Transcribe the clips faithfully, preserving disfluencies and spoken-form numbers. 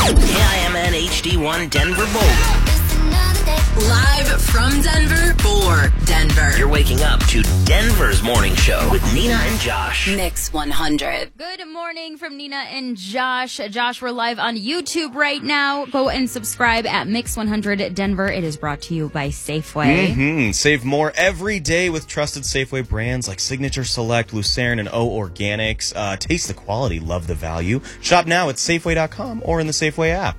K I M N H D one Denver Boulder. Live from Denver for Denver. You're waking up to Denver's morning show with Nina and Josh. Mix one hundred. Good morning from Nina and Josh. Josh, we're live on YouTube right now. Go and subscribe at Mix one hundred Denver. It is brought to you by Safeway. Mm-hmm. Save more every day with trusted Safeway brands like Signature Select, Lucerne, and O Organics. Uh, taste the quality, love the value. Shop now at Safeway dot com or in the Safeway app.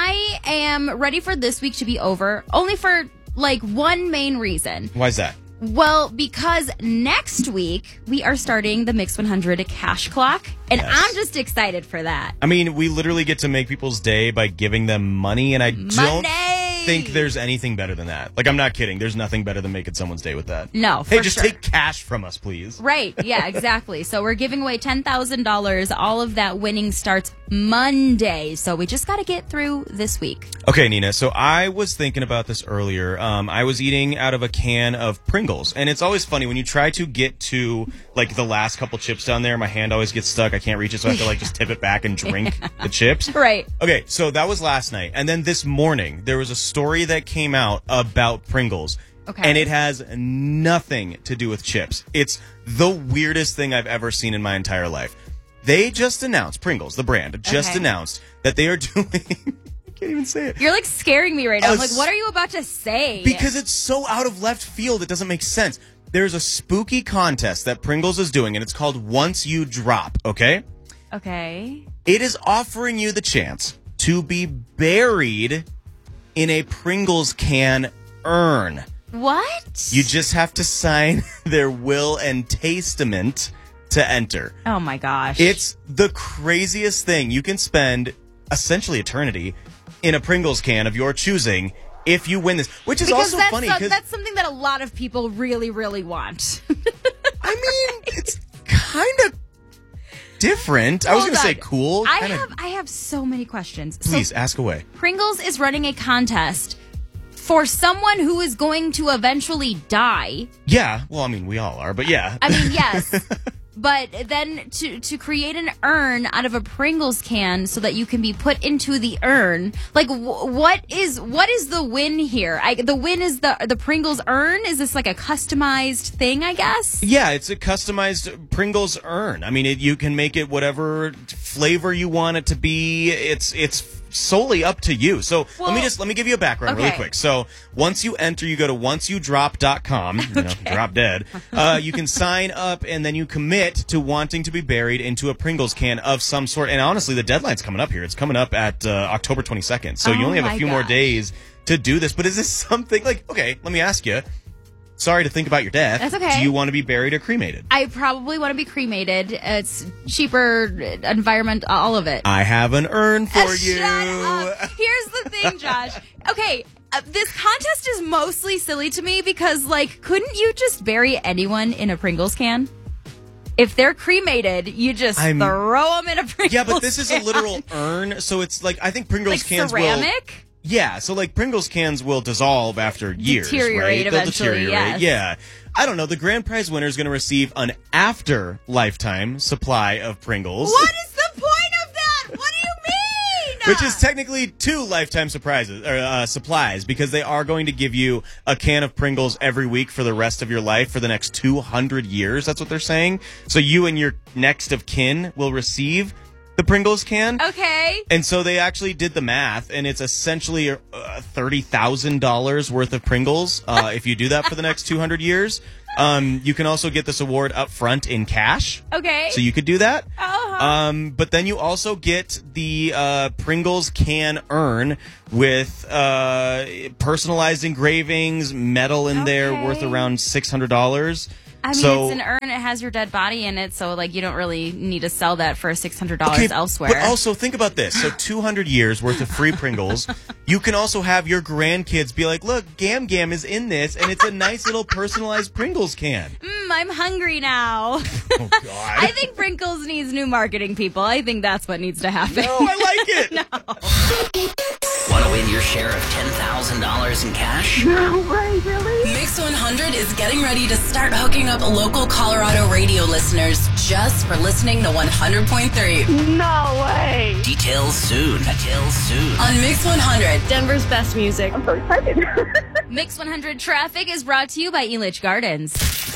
I am ready for this week to be over, only for like one main reason. Why's that? Well, because next week we are starting the Mix one hundred Cash Clock, and Yes. I'm just excited for that. I mean, we literally get to make people's day by giving them money, and I don't Monday! think there's anything better than that. Like, I'm not kidding. There's nothing better than making someone's day with that. No, Hey, for just sure. take cash from us, please. Right. Yeah, exactly. So we're giving away ten thousand dollars. All of that winning starts Monday. So we just got to get through this week. Okay, Nina, so I was thinking about this earlier. Um, I was eating out of a can of Pringles, and it's always funny when you try to get to, like, the last couple chips down there, my hand always gets stuck. I can't reach it, so I have to, like, just tip it back and drink the chips. Right. Okay, so that was last night. And then this morning, there was a story that came out about Pringles. Okay. And it has nothing to do with chips. It's the weirdest thing I've ever seen in my entire life. They just announced, Pringles, the brand, just Okay. announced that they are doing... I can't even say it. You're like scaring me right now. I'm Uh, like, what are you about to say? Because it's so out of left field, it doesn't make sense. There's a spooky contest that Pringles is doing, and it's called Once You Drop, okay? Okay. It is offering you the chance to be buried in a Pringles can urn. What? You just have to sign their will and testament to enter. Oh my gosh. It's the craziest thing. You can spend essentially eternity in a Pringles can of your choosing if you win this, which is because also that's funny some- because that's something that a lot of people really, really want. I mean, it's kind of different. I was Hold going to say on. cool. I Kinda- have I have so many questions. Please So ask away. Pringles is running a contest for someone who is going to eventually die. Yeah. Well, I mean, we all are, but yeah. I mean, yes. But then to to create an urn out of a Pringles can so that you can be put into the urn, like w- what is what is the win here? I, the win is the the Pringles urn. Is this like a customized thing? I guess. Yeah, it's a customized Pringles urn. I mean, it, you can make it whatever flavor you want it to be. It's it's solely up to you. So let me Well, just let me give you a background really okay. quick. So once you enter, you go to once you drop dot com. You know, drop dead. Uh, you can sign up and then you commit to wanting to be buried into a Pringles can of some sort. And honestly, the deadline's coming up here. It's coming up at uh, October twenty-second. So you Oh only have a my few more gosh. days to do this. But is this something like, okay, let me ask you. Sorry to think about your death. That's okay. Do you want to be buried or cremated? I probably want to be cremated. It's cheaper, environment, all of it. I have an urn for Uh, you. Shut up. Here's the thing, Josh. Okay, uh, this contest is mostly silly to me because, like, couldn't you just bury anyone in a Pringles can? If they're cremated, you just I'm- throw them in a Pringles Yeah, but this is a can. literal urn, so it's like I think Pringles like cans ceramic. will. Yeah, so like Pringles cans will dissolve after years, Deteriorate right? They'll eventually, deteriorate. yes. Yeah. I don't know. The grand prize winner is going to receive an after lifetime supply of Pringles. What is the point of that? What do you mean? Which is technically two lifetime surprises or uh, supplies because they are going to give you a can of Pringles every week for the rest of your life for the next two hundred years. That's what they're saying. So you and your next of kin will receive the Pringles can. Okay. And so they actually did the math, and it's essentially uh, thirty thousand dollars worth of Pringles uh, if you do that for the next two hundred years. Um, you can also get this award up front in cash. Okay. So you could do that. Uh-huh. Um, but then you also get the uh, Pringles can urn with uh, personalized engravings, metal in there Okay. worth around six hundred dollars. I mean, so, it's an urn. It has your dead body in it, so like you don't really need to sell that for six hundred dollars elsewhere. But also think about this. So two hundred years worth of free Pringles. You can also have your grandkids be like, look, Gam Gam is in this, and it's a nice little personalized Pringles can. Mm, I'm hungry now. Oh, God. I think Pringles needs new marketing people. I think that's what needs to happen. No, I like it. Want to win your share of ten thousand dollars in cash? Mix one hundred. hundred is getting ready to start hooking up local Colorado radio listeners just for listening to one hundred point three. No way. Details soon. Details soon. On Mix one hundred. Denver's best music. I'm so excited. Mix one hundred traffic is brought to you by Elitch Gardens.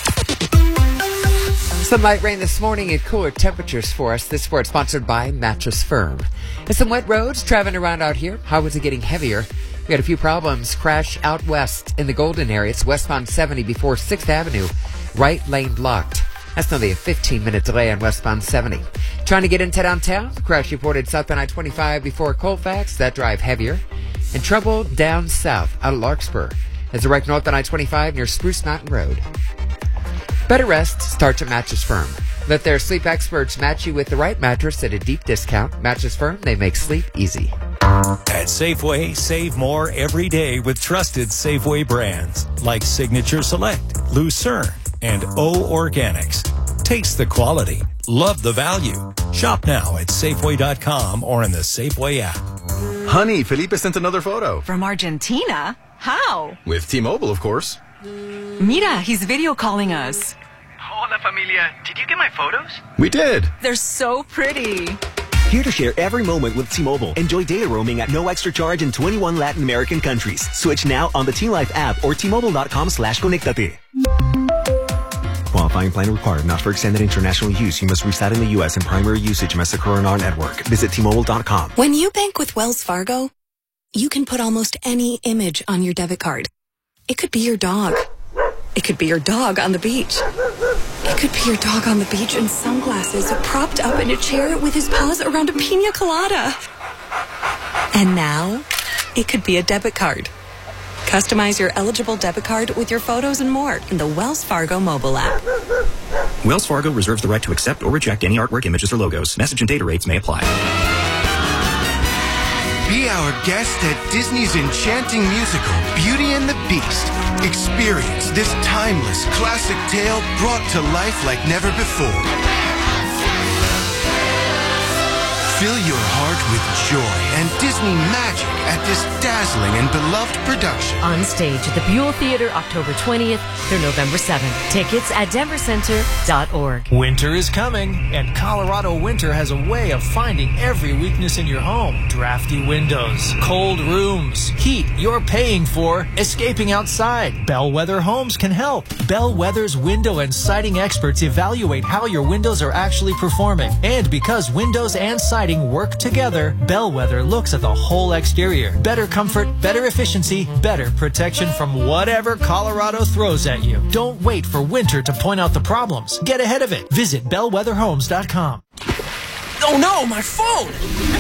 Some light rain this morning and cooler temperatures for us. This report sponsored by Mattress Firm. And some wet roads traveling around out here. Highways are getting heavier. We got a few problems. Crash out west in the Golden area. It's westbound seventy before sixth Avenue. Right lane blocked. That's nearly a fifteen minute delay on westbound seventy. Trying to get into downtown. Crash reported southbound I twenty-five before Colfax. That drive heavier. And trouble down south out of Larkspur. As a wreck north on I twenty-five near Spruce Mountain Road. Better rest starts at Mattress Firm. Let their sleep experts match you with the right mattress at a deep discount. Mattress Firm, they make sleep easy. At Safeway, save more every day with trusted Safeway brands like Signature Select, Lucerne, and O Organics. Taste the quality. Love the value. Shop now at Safeway dot com or in the Safeway app. Honey, Felipe sent another photo. From Argentina? How? With T-Mobile, of course. Mira, he's video calling us. Hola, familia. Did you get my photos? We did. They're so pretty. Here to share every moment with T-Mobile. Enjoy data roaming at no extra charge in twenty-one Latin American countries. Switch now on the T-Life app or T-Mobile.com slash conectate. Qualifying plan required. Not for extended international use. You must reside in the U S and primary usage must occur on our network. Visit T Mobile dot com. When you bank with Wells Fargo, you can put almost any image on your debit card. It could be your dog. It could be your dog on the beach. It could be your dog on the beach in sunglasses, propped up in a chair with his paws around a pina colada. And now, it could be a debit card. Customize your eligible debit card with your photos and more in the Wells Fargo mobile app. Wells Fargo reserves the right to accept or reject any artwork, images, or logos. Message and data rates may apply. Be our guest at Disney's enchanting musical, Beauty and the Beast. Experience this timeless classic tale brought to life like never before. Fill your heart with joy and Disney magic at this dazzling and beloved production. On stage at the Buell Theater, October twentieth through November seventh. Tickets at denver center dot org. Winter is coming, and Colorado Winter has a way of finding every weakness in your home. Drafty windows, cold rooms, heat you're paying for, escaping outside. Bellwether Homes can help. Bellwether's window and siding experts evaluate how your windows are actually performing. And because windows and siding work together, Bellwether looks at the whole exterior. Better comfort, better efficiency, better protection from whatever Colorado throws at you. Don't wait for winter to point out the problems. Get ahead of it. Visit bellwether homes dot com. Oh no, my phone!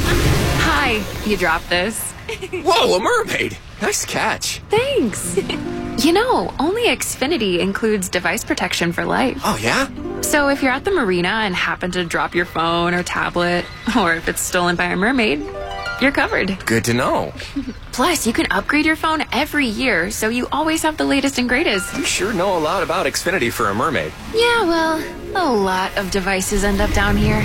Hi, you dropped this. Whoa, a mermaid! Nice catch. Thanks. You know, only Xfinity includes device protection for life. Oh, yeah? So if you're at the marina and happen to drop your phone or tablet, or if it's stolen by a mermaid, you're covered. Good to know. Plus, you can upgrade your phone every year, so you always have the latest and greatest. You sure know a lot about Xfinity for a mermaid. Yeah, well, a lot of devices end up down here.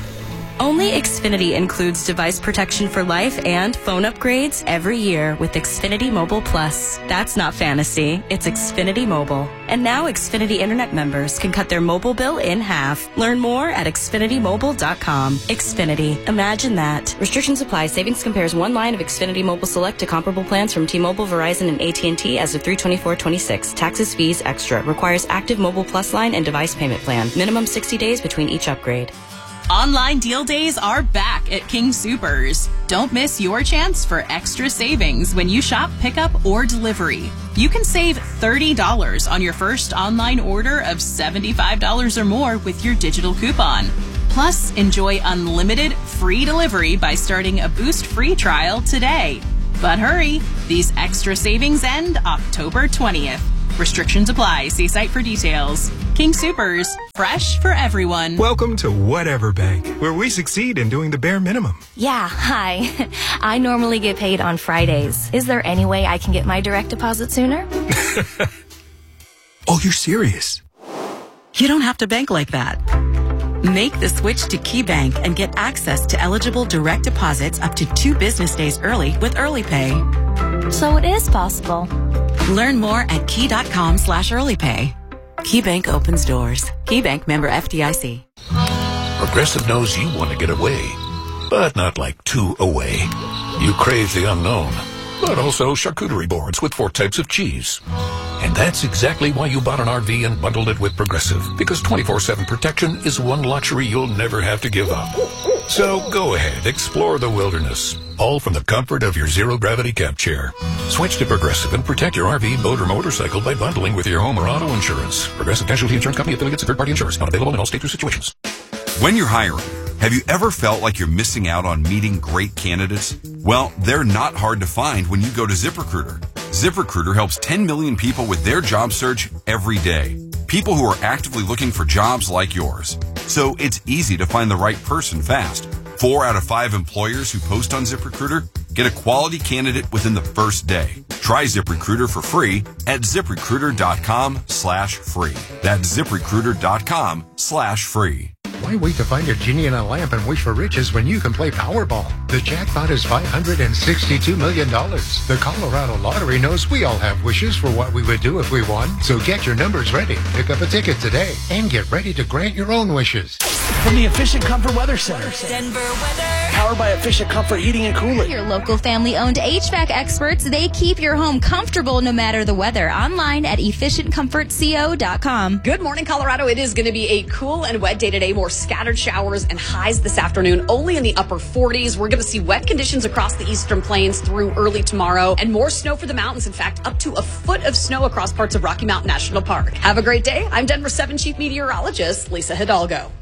Only Xfinity includes device protection for life and phone upgrades every year with Xfinity Mobile Plus. That's not fantasy, it's Xfinity Mobile. And now Xfinity Internet members can cut their mobile bill in half. Learn more at xfinity mobile dot com. Xfinity. Imagine that. Restrictions apply. Savings compares one line of Xfinity Mobile Select to comparable plans from T-Mobile, Verizon, and A T and T as of three twenty-four twenty-six. Taxes, fees, extra. Requires active Mobile Plus line and device payment plan. Minimum sixty days between each upgrade. Online deal days are back at King Soopers. Don't miss your chance for extra savings when you shop pickup or delivery. You can save thirty dollars on your first online order of seventy-five dollars or more with your digital coupon. Plus, enjoy unlimited free delivery by starting a Boost free trial today. But hurry, these extra savings end October twentieth. Restrictions apply. See site for details. King Soopers, fresh for everyone. Welcome to Whatever Bank, where we succeed in doing the bare minimum. Yeah, hi. I normally get paid on Fridays. Is there any way I can get my direct deposit sooner? Oh, you're serious? You don't have to bank like that. Make the switch to KeyBank and get access to eligible direct deposits up to two business days early with Early Pay. So it is possible. Learn more at key.com slash early pay. KeyBank opens doors. KeyBank member F D I C. Progressive knows you want to get away, but not like too away. You crave the unknown, but also charcuterie boards with four types of cheese. And that's exactly why you bought an R V and bundled it with Progressive, because twenty-four seven protection is one luxury you'll never have to give up. So go ahead, explore the wilderness, all from the comfort of your zero-gravity camp chair. Switch to Progressive and protect your R V, boat, or motorcycle by bundling with your home or auto insurance. Progressive Casualty Insurance Company affiliates and third-party insurers. Not available in all states or situations. When you're hiring, have you ever felt like you're missing out on meeting great candidates? Well, they're not hard to find when you go to ZipRecruiter. ZipRecruiter helps ten million people with their job search every day. People who are actively looking for jobs like yours. So it's easy to find the right person fast. Four out of five employers who post on ZipRecruiter get a quality candidate within the first day. Try ZipRecruiter for free at ZipRecruiter.com slash free. That's ZipRecruiter.com slash free. Why wait to find a genie in a lamp and wish for riches when you can play Powerball? The jackpot is five hundred sixty-two million dollars. The Colorado Lottery knows we all have wishes for what we would do if we won. So get your numbers ready, pick up a ticket today, and get ready to grant your own wishes. From the Efficient Comfort Weather Center. Denver weather. Powered by Efficient Comfort Heating and Cooling. Your local family-owned H V A C experts, they keep your home comfortable no matter the weather. Online at efficient comfort co dot com. Good morning, Colorado. It is going to be a cool and wet day today. More scattered showers and highs this afternoon, only in the upper forties. We're going to see wet conditions across the eastern plains through early tomorrow and more snow for the mountains. In fact, up to a foot of snow across parts of Rocky Mountain National Park. Have a great day. I'm Denver seven Chief Meteorologist Lisa Hidalgo.